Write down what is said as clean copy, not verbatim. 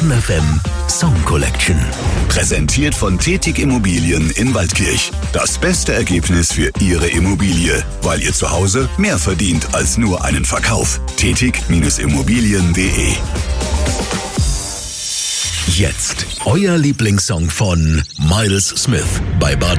Fun FM Song Collection. Präsentiert von Tetig Immobilien in Waldkirch. Das beste Ergebnis für Ihre Immobilie, weil ihr zu Hause mehr verdient als nur einen Verkauf. Tetig-Immobilien.de. Jetzt euer Lieblingssong von Miles Smith bei Bad